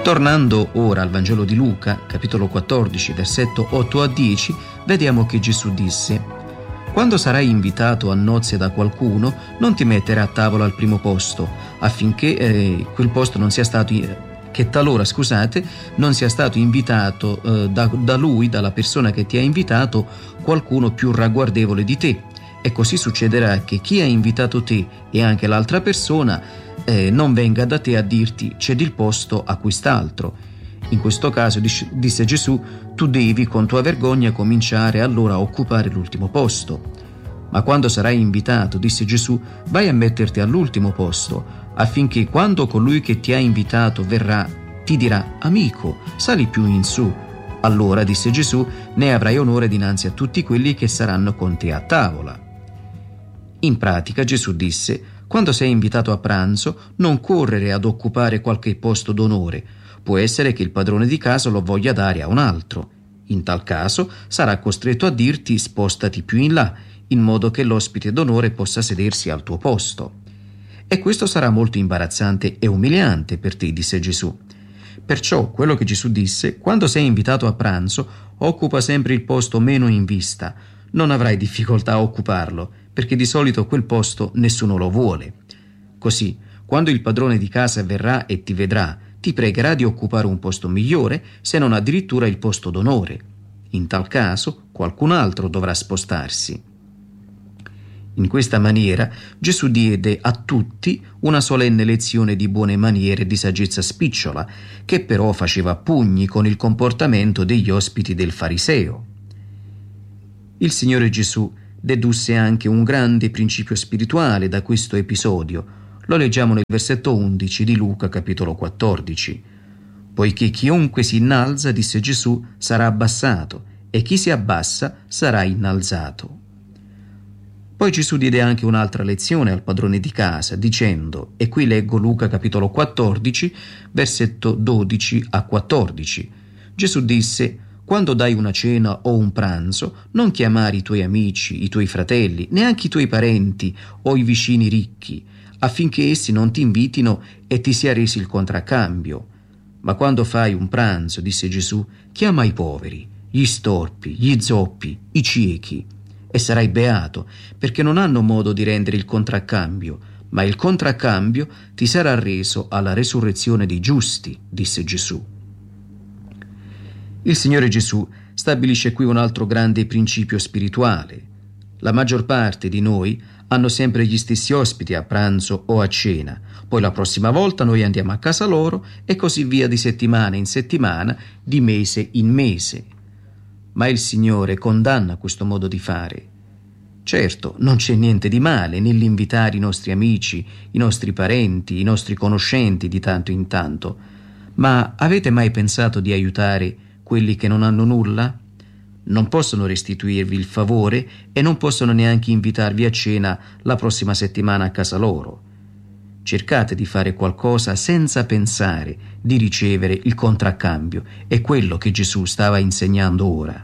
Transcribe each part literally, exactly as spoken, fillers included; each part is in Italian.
Tornando ora al Vangelo di Luca, capitolo quattordici, versetto otto a dieci, vediamo che Gesù disse: «Quando sarai invitato a nozze da qualcuno, non ti mettere a tavola al primo posto, affinché eh, quel posto non sia stato, che talora, scusate, non sia stato invitato eh, da, da lui, dalla persona che ti ha invitato, qualcuno più ragguardevole di te. E così succederà che chi ha invitato te e anche l'altra persona Eh, non venga da te a dirti cedi il posto a quest'altro. In questo caso, disse Gesù, tu devi con tua vergogna cominciare allora a occupare l'ultimo posto. Ma quando sarai invitato, disse Gesù, vai a metterti all'ultimo posto, affinché quando colui che ti ha invitato verrà, ti dirà, amico, sali più in su. Allora, disse Gesù, ne avrai onore dinanzi a tutti quelli che saranno con te a tavola. In pratica Gesù disse: quando sei invitato a pranzo, non correre ad occupare qualche posto d'onore. Può essere che il padrone di casa lo voglia dare a un altro. In tal caso sarà costretto a dirti spostati più in là, in modo che l'ospite d'onore possa sedersi al tuo posto. E questo sarà molto imbarazzante e umiliante per te, disse Gesù. Perciò quello che Gesù disse: quando sei invitato a pranzo, occupa sempre il posto meno in vista. Non avrai difficoltà a occuparlo, perché di solito quel posto nessuno lo vuole. Così, quando il padrone di casa verrà e ti vedrà, ti pregherà di occupare un posto migliore, se non addirittura il posto d'onore. In tal caso, qualcun altro dovrà spostarsi. In questa maniera, Gesù diede a tutti una solenne lezione di buone maniere e di saggezza spicciola, che però faceva pugni con il comportamento degli ospiti del fariseo. Il Signore Gesù dedusse anche un grande principio spirituale da questo episodio. Lo leggiamo nel versetto undici di Luca capitolo quattordici. Poiché chiunque si innalza, disse Gesù, sarà abbassato, e chi si abbassa sarà innalzato. Poi Gesù diede anche un'altra lezione al padrone di casa, dicendo, e qui leggo Luca capitolo quattordici, versetto dodici a quattordici. Gesù disse: quando dai una cena o un pranzo, non chiamare i tuoi amici, i tuoi fratelli, neanche i tuoi parenti o i vicini ricchi, affinché essi non ti invitino e ti sia resi il contraccambio. Ma quando fai un pranzo, disse Gesù, chiama i poveri, gli storpi, gli zoppi, i ciechi, e sarai beato, perché non hanno modo di rendere il contraccambio, ma il contraccambio ti sarà reso alla resurrezione dei giusti, disse Gesù. Il Signore Gesù stabilisce qui un altro grande principio spirituale. La maggior parte di noi hanno sempre gli stessi ospiti a pranzo o a cena, poi la prossima volta noi andiamo a casa loro e così via di settimana in settimana, di mese in mese. Ma il Signore condanna questo modo di fare. Certo, non c'è niente di male nell'invitare i nostri amici, i nostri parenti, i nostri conoscenti di tanto in tanto, ma avete mai pensato di aiutare quelli che non hanno nulla? Non possono restituirvi il favore e non possono neanche invitarvi a cena la prossima settimana a casa loro. Cercate di fare qualcosa senza pensare di ricevere il contraccambio. È quello che Gesù stava insegnando ora.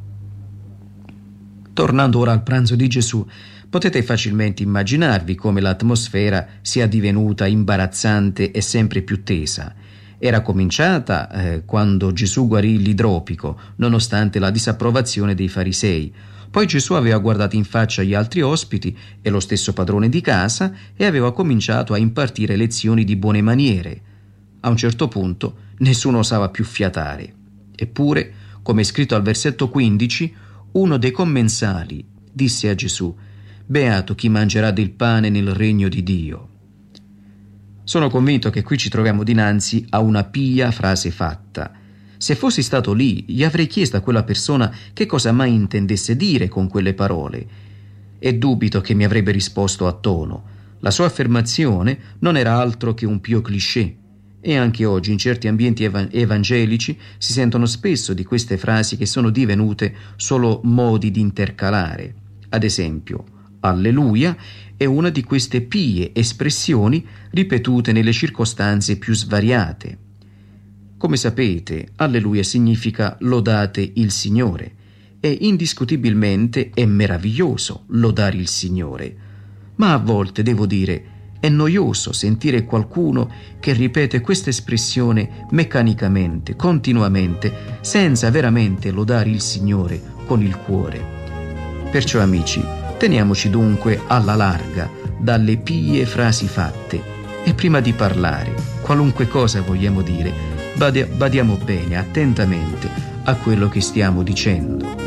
Tornando ora al pranzo di Gesù, potete facilmente immaginarvi come l'atmosfera sia divenuta imbarazzante e sempre più tesa. Era cominciata eh, quando Gesù guarì l'idropico, nonostante la disapprovazione dei farisei. Poi Gesù aveva guardato in faccia gli altri ospiti e lo stesso padrone di casa e aveva cominciato a impartire lezioni di buone maniere. A un certo punto nessuno osava più fiatare. Eppure, come è scritto al versetto quindici, uno dei commensali disse a Gesù: «Beato chi mangerà del pane nel regno di Dio». Sono convinto che qui ci troviamo dinanzi a una pia frase fatta. Se fossi stato lì, gli avrei chiesto a quella persona che cosa mai intendesse dire con quelle parole. E dubito che mi avrebbe risposto a tono. La sua affermazione non era altro che un pio cliché. E anche oggi in certi ambienti ev- evangelici si sentono spesso di queste frasi che sono divenute solo modi di intercalare. Ad esempio, Alleluia è una di queste pie espressioni ripetute nelle circostanze più svariate. Come sapete, Alleluia significa lodate il Signore e indiscutibilmente è meraviglioso lodare il Signore. Ma a volte devo dire È noioso sentire qualcuno che ripete questa espressione meccanicamente, continuamente, senza veramente lodare il Signore con il cuore. Perciò, amici, teniamoci dunque alla larga dalle pie frasi fatte e prima di parlare, qualunque cosa vogliamo dire, badiamo bene attentamente a quello che stiamo dicendo.